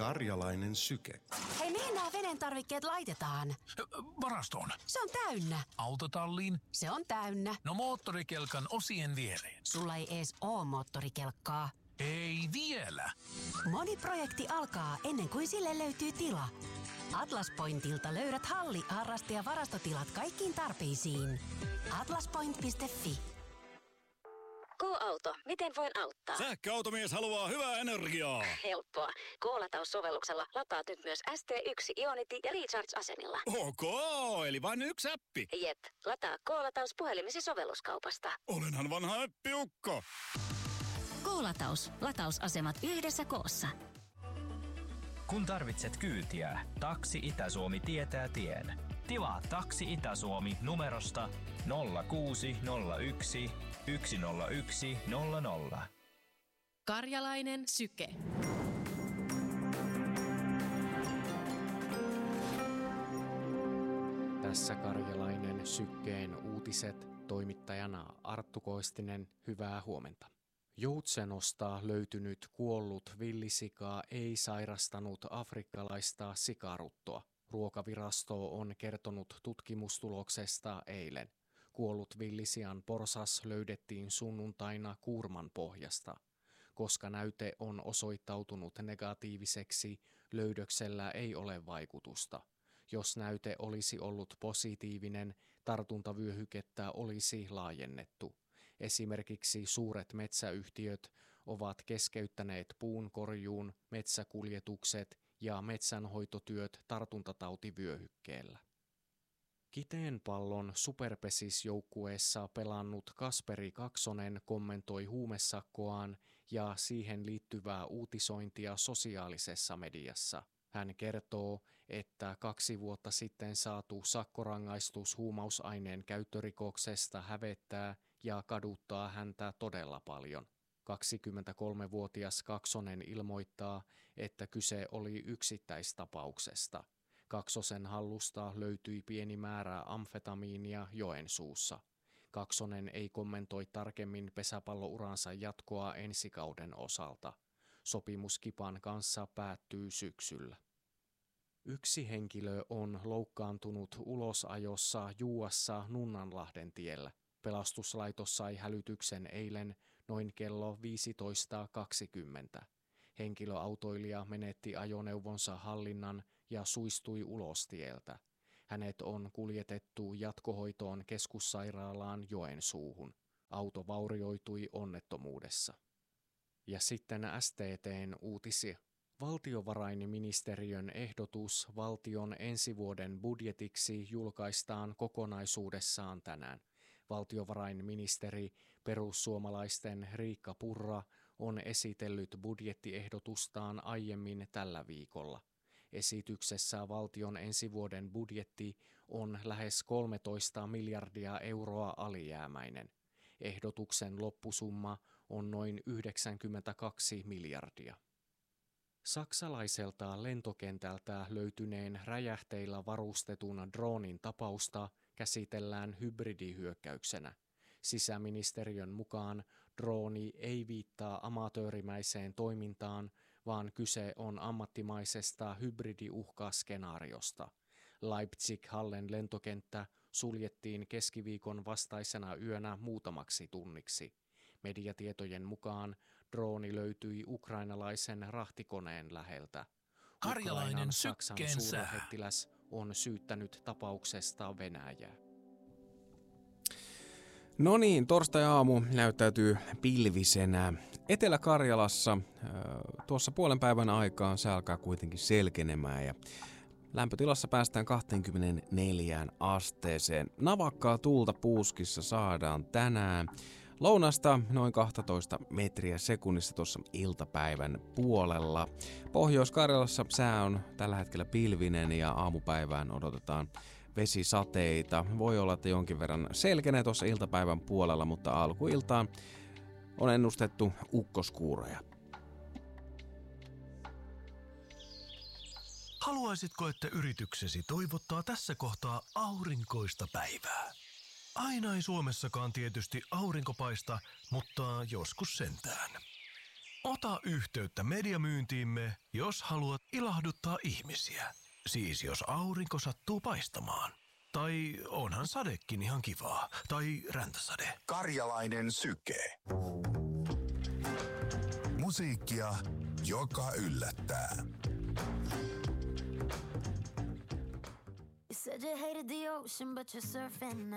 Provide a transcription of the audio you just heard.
Karjalainen syke. Hei, mihin nämä veden tarvikkeet laitetaan? Varastoon. Se on täynnä. Autotalliin. Se on täynnä. No moottorikelkan osien viereen. Sulla ei ees oo moottorikelkkaa. Ei vielä. Moni projekti alkaa ennen kuin sille löytyy tila. Atlas Pointilta löydät halli-, harraste- ja varastotilat kaikkiin tarpeisiin. atlaspoint.fi. K-auto, miten voin auttaa? Sähköautomies haluaa hyvää energiaa. Helppoa. K-lataussovelluksella lataat nyt myös ST1 Ionity ja Recharge-asenilla. Ok, eli vain yksi appi. Jep, lataa K-lataus puhelimesi sovelluskaupasta. Olenhan vanha äppiukko. K-lataus. Latausasemat yhdessä koossa. Kun tarvitset kyytiä, Taksi Itä-Suomi tietää tien. Tilaa Taksi Itä-Suomi numerosta 0601 101 00. Karjalainen syke. Tässä Karjalainen sykkeen uutiset, toimittajana Arttu Koistinen, hyvää huomenta. Joutsenosta löytynyt kuollut villisika ei sairastanut afrikkalaista sikaruttoa. Ruokavirasto on kertonut tutkimustuloksesta eilen. Kuollut villisian porsas löydettiin sunnuntaina kuurman pohjasta. Koska näyte on osoittautunut negatiiviseksi, löydöksellä ei ole vaikutusta. Jos näyte olisi ollut positiivinen, tartuntavyöhykettä olisi laajennettu. Esimerkiksi suuret metsäyhtiöt ovat keskeyttäneet puun korjuun, metsäkuljetukset ja metsänhoitotyöt tartuntatautivyöhykkeellä. Kiteenpallon superpesisjoukkueessa pelannut Kasperi Kaksonen kommentoi huumesakkoaan ja siihen liittyvää uutisointia sosiaalisessa mediassa. Hän kertoo, että 2 vuotta sitten saatu sakkorangaistus huumausaineen käyttörikoksesta hävettää ja kaduttaa häntä todella paljon. 23-vuotias Kaksonen ilmoittaa, että kyse oli yksittäistapauksesta. Kaksosen hallusta löytyi pieni määrä amfetamiinia Joensuussa. Kaksonen ei kommentoi tarkemmin pesäpallouransa jatkoa ensikauden osalta. Sopimus Kipan kanssa päättyy syksyllä. Yksi henkilö on loukkaantunut ulosajossa Juuassa Nunnanlahden tiellä. Pelastuslaitos sai hälytyksen eilen noin kello 15.20. Henkilöautoilija menetti ajoneuvonsa hallinnan ja suistui ulos tieltä. Hänet on kuljetettu jatkohoitoon keskussairaalaan Joensuuhun. Auto vaurioitui onnettomuudessa. Ja sitten STT:n uutisia. Valtiovarainministeriön ehdotus valtion ensi vuoden budjetiksi julkaistaan kokonaisuudessaan tänään. Valtiovarainministeri perussuomalaisten Riikka Purra on esitellyt budjettiehdotustaan aiemmin tällä viikolla. Esityksessä valtion ensi vuoden budjetti on lähes 13 miljardia euroa alijäämäinen. Ehdotuksen loppusumma on noin 92 miljardia. Saksalaiselta lentokentältä löytyneen räjähteillä varustetun droonin tapausta käsitellään hybridihyökkäyksenä. Sisäministeriön mukaan drooni ei viittaa amatöörimäiseen toimintaan, vaan kyse on ammattimaisesta hybridiuhkaskenaariosta. Leipzig-Hallen lentokenttä suljettiin keskiviikon vastaisena yönä muutamaksi tunniksi. Mediatietojen mukaan drooni löytyi ukrainalaisen rahtikoneen läheltä. Karjalainen Saksan sykkeen suurlähettiläs on syyttänyt tapauksesta Venäjää. No niin, torstai-aamu näyttäytyy pilvisenä. Etelä-Karjalassa tuossa puolen päivän aikaan se alkaa kuitenkin selkenemään ja lämpötilassa päästään 24 asteeseen. Navakkaa tuulta puuskissa saadaan tänään. Lounasta noin 12 metriä sekunnissa tuossa iltapäivän puolella. Pohjois-Karjalassa sää on tällä hetkellä pilvinen ja aamupäivään odotetaan vesisateita. Voi olla, että jonkin verran selkenee tuossa iltapäivän puolella, mutta alkuiltaan on ennustettu ukkoskuuroja. Haluaisitko, että yrityksesi toivottaa tässä kohtaa aurinkoista päivää? Aina ei Suomessakaan tietysti aurinko paista, mutta joskus sentään. Ota yhteyttä mediamyyntiimme, jos haluat ilahduttaa ihmisiä. Siis jos aurinko sattuu paistamaan. Tai onhan sadekin ihan kivaa. Tai räntäsade. Karjalainen syke. Musiikkia, joka yllättää. You said you hated the ocean, but you're surfing